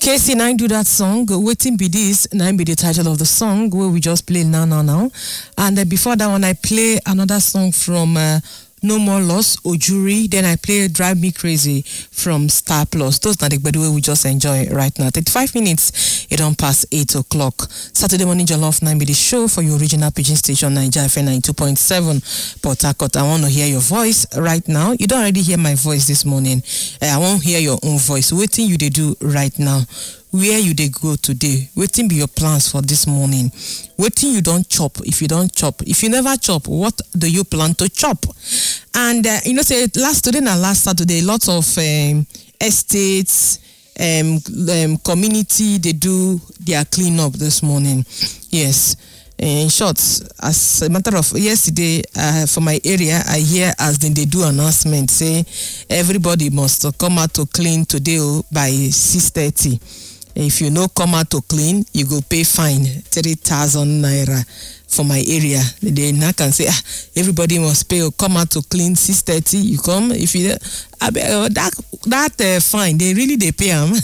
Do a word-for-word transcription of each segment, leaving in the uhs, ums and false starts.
Casey nine do that song. Waiting be this. Nine be the title of the song where we just play now, now, now. And uh, before that one, I play another song from uh, No More Loss, Ojuri. Then I play Drive Me Crazy from Star Plus. Those are the way we just enjoy right now. thirty-five minutes, it don't pass eight o'clock. Saturday morning, Jollof nine be the show for your original Pidgin station, Niger F M ninety-two point seven. Port Harcourt, I want to hear your voice right now. You don't already hear my voice this morning. Uh, I won't hear your own voice. Waiting you they do right now. Where you they go today? Waiting be your plans for this morning. Waiting you don't chop. If you don't chop, if you never chop, what do you plan to chop? And uh, you know, say last today and last Saturday, lots of um, estates, um, um, community they do their cleanup this morning. Yes. In short, as a matter of yesterday, uh, for my area, I hear as then they do announcement say everybody must come out to clean today by six thirty. If you no come out to clean, you go pay fine three thousand naira for my area. They now can say ah, everybody must pay or come out to clean six thirty. You come if you uh, that that uh, fine. They really they pay them.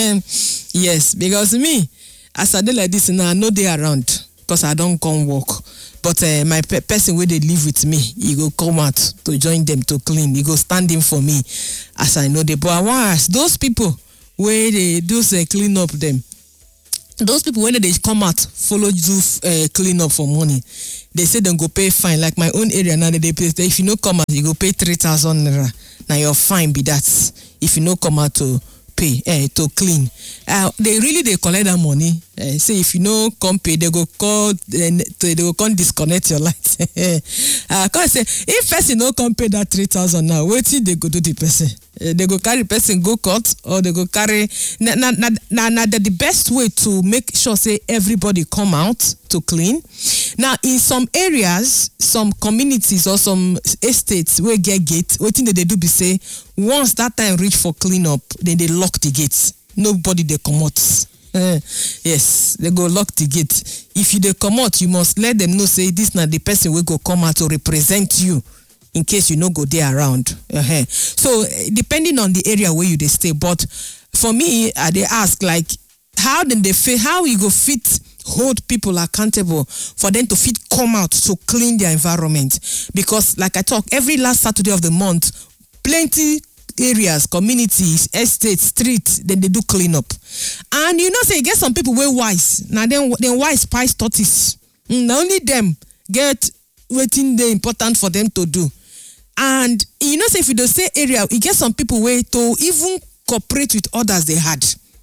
Yes, because me as I do like this now, I know they around because I don't come work. But uh, my pe- person where they live with me, he go come out to join them to clean. He go stand in for me as I know they. But I want to ask those people where they do say clean up them. Those people when they come out follow do uh, clean up for money. They say they go pay fine. Like my own area now they pay. If you no come out, you go pay three thousand naira. Now your fine be that. If you no come out to pay eh, to clean, uh, they really they collect that money. Uh, say if you no come pay, they go call. Uh, they go come disconnect your lights. uh, cause say if person no come pay that three thousand now, wait till they go do the person. Uh, they go carry person go court or they go carry. Na na na na, na the, the best way to make sure say everybody come out to clean. Now in some areas, some communities or some estates where get gate, what thing that they do be say once that time reach for clean up, then they lock the gates. Nobody they come out. Uh, yes, they go lock the gate. If you they come out, you must let them know say this not the person will go come out to represent you. In case you no go there around. Uh-huh. So depending on the area where you they stay, but for me, uh, they ask like, how then they fit, how you go fit hold people accountable for them to fit come out to clean their environment? Because like I talk, every last Saturday of the month, plenty areas, communities, estates, streets, then they do clean up. And you know, say get some people way wise. Now then, then wise pies tortoise. Mm, only them get waiting the important for them to do. And you know, say if you don't say area, you get some people way to even cooperate with others they had.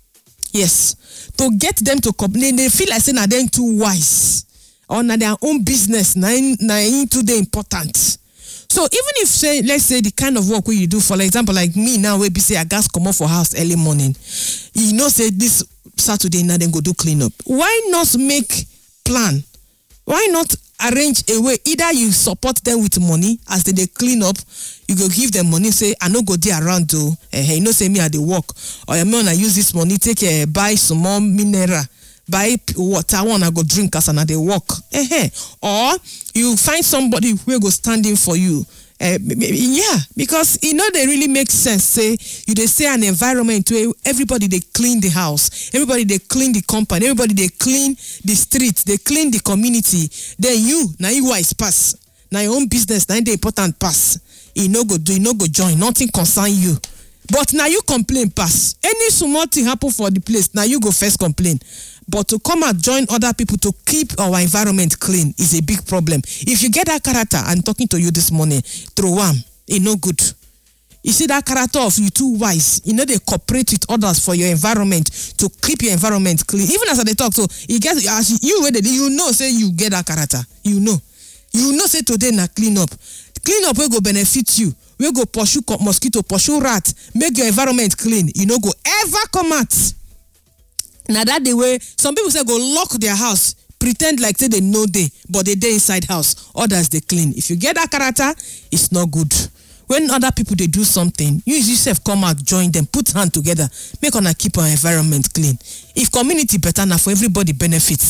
Yes. To get them to cooperate, they feel like saying now they're too wise. Or now their own business, now into the important. So even if say, let's say the kind of work where you do, for example, like me now, where be say I gas come up for house early morning. You know, say this Saturday now then go do clean up. Why not make plan? Why not arrange a way? Either you support them with money as they, they clean up, you go give them money, say I no go there around to uh, you know say me at the work, or you know I use this money take uh, buy some more mineral, buy water, I wanna go drink as and they work. Uh-huh. Or you find somebody who go standing for you. Uh, yeah, because you know they really make sense. Say you they say an environment where everybody they clean the house, everybody they clean the company, everybody they clean the streets, they clean the community. Then you now you wise pass, now your own business now the important pass. You no go do, you no go join, nothing concern you. But now you complain pass. Any small thing happen for the place, now you go first complain. But to come and join other people to keep our environment clean is a big problem. If you get that character, I'm talking to you this morning, throw one, it's no good. You see that character of you too wise. You know they cooperate with others for your environment to keep your environment clean. Even as they talk, so you get as you you know say you get that character. You know, you know say today na clean up, clean up will go benefit you. We go pursue mosquito, pursue rat, make your environment clean. You know go ever come out. Now that the way some people say go lock their house, pretend like say they know they, but they dey inside house. Others they clean. If you get that character, it's not good. When other people they do something, you yourself come out, join them, put hand together, make on keep our environment clean. If community better now for everybody benefits.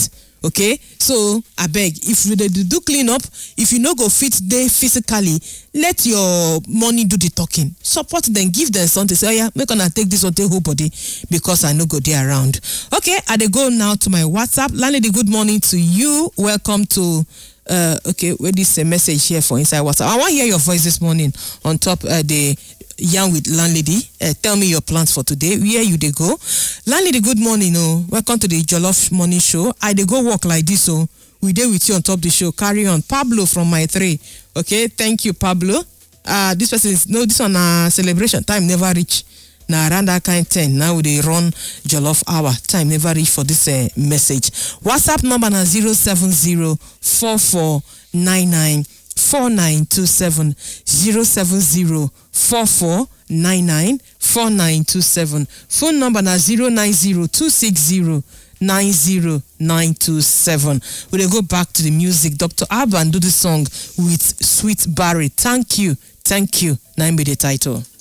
Okay, so I beg, if you dey do clean up, if you no go fit dey physically, let your money do the talking. Support them, give them something. Say, oh yeah, make una take this one, take whole body, because I no go there around. Okay, I dey go now to my WhatsApp. Landlady, good morning to you. Welcome to uh okay, where this a message here for inside WhatsApp. I want to hear your voice this morning on top uh, the yarn with landlady. Uh, tell me your plans for today. Where you they go? Landlady, good morning. Oh, welcome to the Jollof Morning Show. I they go walk like this. So we there with you on top the show. Carry on, Pablo from my three. Okay, thank you, Pablo. Uh this person is no this one uh celebration time never reach. Now around that kind ten. Now they run Jollof hour. Time never reach for this uh, message. WhatsApp number na zero seven zero four four nine nine four nine two seven zero seven zero four four nine nine four nine two seven. Phone number na zero nine zero two six zero nine zero nine two seven. We'll go back to the music. Doctor Alban do the song with Sweet Barry. Thank you, thank you. Nine be the title.